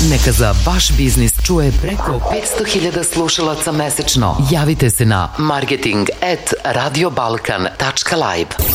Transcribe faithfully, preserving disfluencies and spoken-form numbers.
Neka za vaš biznis čuje preko petsto hiljada slušalaca mesečno. Javite se na marketing at radiobalkan tačka live.